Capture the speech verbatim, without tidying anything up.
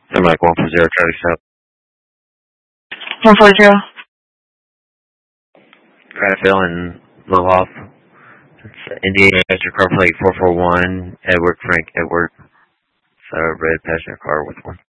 So Mike one four zero, Charlie South. one four zero. Prattville and Lilhoff. It's Indiana passenger car plate four four one, Edward Frank Edward. So red passenger car with one.